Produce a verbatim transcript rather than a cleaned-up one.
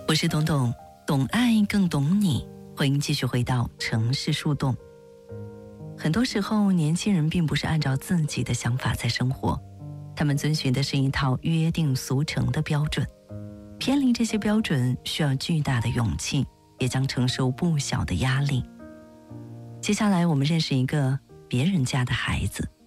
我是董董，懂爱更懂你。欢迎继续回到城市树洞。很多时候，年轻人并不是按照自己的想法在生活，他们遵循的是一套约定俗成的标准。偏离这些标准需要巨大的勇气，也将承受不小的压力。接下来我们认识一个别人家的孩子。